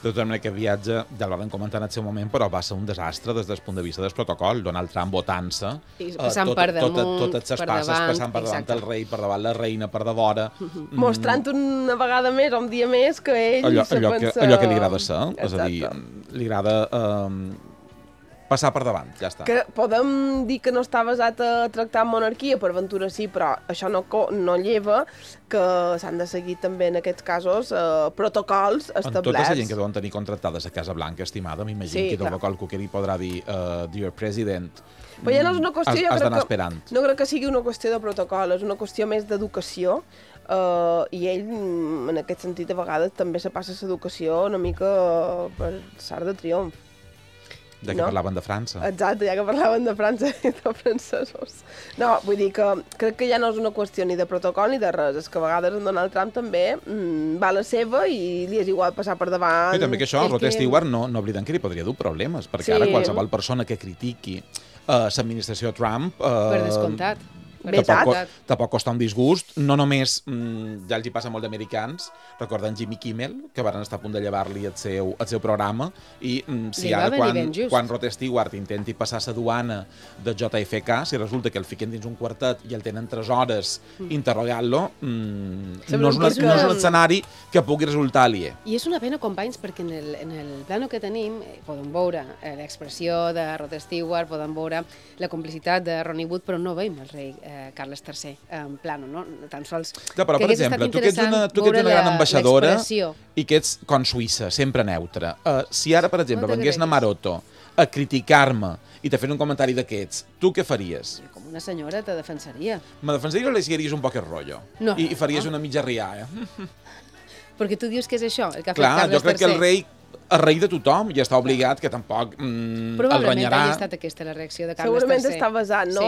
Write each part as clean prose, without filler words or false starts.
De tota manera, aquest viatge, ja el vam comentar en el seu moment, però va ser un desastre des del punt de vista del protocol. Donald Trump votant-se, passant per damunt, totes les passes, passant per davant del rei, per davant la reina, per davora. Mostrant una vegada més, un dia més, que ell se pensa... Allò que li agrada ser, és a dir, li agrada passar per davant, ja està. Que podem dir que no està basat a tractar monarquia, per ventura sí, però això no lleva que s'han de seguir també en aquests casos protocols establerts. En tota la gent que deuen tenir contractades a Casa Blanca, estimada, m'imagino que del qual Cuquer hi podrà dir Dear President, però ja no és una qüestió, has d'anar esperant. No crec que sigui una qüestió de protocol, és una qüestió més d'educació, i ell, en aquest sentit, a vegades també se passa l'educació una mica per l'art de triomf. Ja que parlaven de França. Exacte, ja que parlaven de França i de francesos. No, vull dir que crec que ja no és una qüestió ni de protocol ni de res, és que a vegades en Donald Trump també va a la seva i li és igual passar per davant. I també que això, Rod Stewart, no oblidem que li podria dur problemes, perquè ara qualsevol persona que critiqui l'administració Trump... Per descomptat. Tampoc costa un disgust, no només, ja els hi passa molt d'americans, recorden Jimmy Kimmel, que van estar a punt de llevar-li el seu programa, i si ara quan Rod Stewart intenti passar la duana de JFK, si resulta que el fiquen dins un quartet i el tenen 3 hores interrogant-lo, no és un escenari que pugui resultar aliè. I és una pena, companys, perquè en el plano que tenim podem veure l'expressió de Rod Stewart, podem veure la complicitat de Ronnie Wood, però no veiem el rei Carles III en plano, no? Tan sols... Però, per exemple, tu que ets una gran ambaixadora i que ets com Suïssa, sempre neutra. Si ara, per exemple, vengués a Maroto a criticar-me i te fes un comentari d'aquests, tu què faries? Com una senyora te defensaria. Me defensaries o li seguiries un poc el rotllo? No. I faries una mitja riada. Perquè tu dius que és això, el que ha fet Clar, Carles III. Jo crec que el rei el rei de tothom i està obligat que tampoc el renyarà. Probablement hagi estat aquesta la reacció de Carles III. Segurament està basat, no?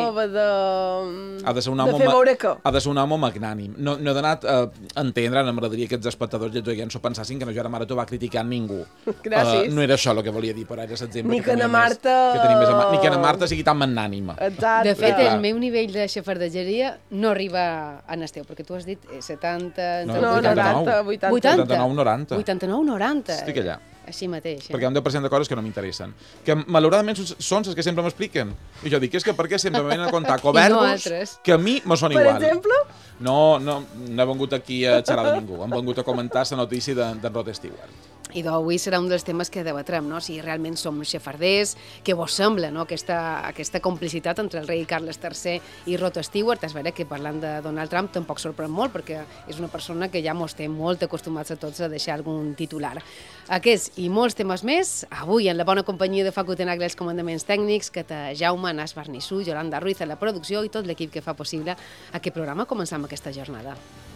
Ha de ser un home magnànim. No he donat a entendre, m'agradaria que els espectadors llets s'ho pensassin que no Joan Maroto va criticar ningú. Gràcies. No era això el que volia dir, però era l'exemple ni que na Marta... Ni que na Marta sigui tan magnànima. De fet, el meu nivell de xafardegeria no arriba a Nesteu, perquè tu has dit 70... No, 90, 80. 89, 90. 89, 90. Estic allà. Així mateix. Perquè hi ha un 10% de coses que no m'interessen. Que, malauradament, són les que sempre m'expliquen. I jo dic, és que per què sempre me venen a contar coberts que a mi me són igual. Per exemple? No he vengut aquí a xerrar de ningú. Hem vengut a comentar la notícia d'en Rod Stewart. I d'avui serà un dels temes que debatrem, no? Si realment som xafarders, què vos sembla, no? Aquesta complicitat entre el rei Carles III i Rod Stewart. És vera que parlant de Donald Trump tampoc sorprèn molt, perquè és una persona que ja mos té molt acostumats a tots a deixar algun titular. Aquests i molts temes més, avui en la bona companyia de Facu Tenaglia els comandaments tècnics, Cata Jaume, Nas Barnissú, Yolanda Ruiz a la producció i tot l'equip que fa possible aquest programa. Començam aquesta jornada.